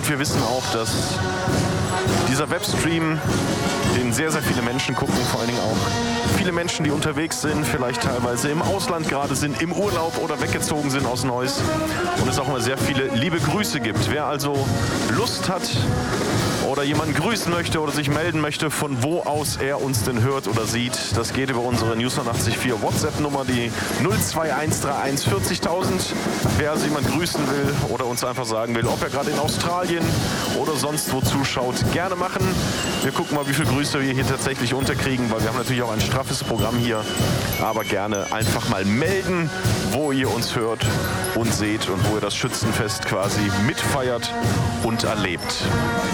Und wir wissen auch, dass dieser Webstream, den sehr, sehr viele Menschen gucken, vor allen Dingen auch viele Menschen, die unterwegs sind, vielleicht teilweise im Ausland gerade sind, im Urlaub oder weggezogen sind aus Neuss. Und es auch immer sehr viele liebe Grüße gibt. Wer also Lust hat oder jemanden grüßen möchte oder sich melden möchte, von wo aus er uns denn hört oder sieht, das geht über unsere News 84.4 WhatsApp-Nummer, die 02131 40.000. Wer also jemanden grüßen will oder uns einfach sagen will, ob er gerade in Australien oder sonst wo zuschaut, gerne machen. Wir gucken mal, wie viele Grüße wir hier tatsächlich unterkriegen, weil wir haben natürlich auch ein straffes Programm hier. Aber gerne einfach mal melden, wo ihr uns hört und seht und wo ihr das Schützenfest quasi mitfeiert und erlebt.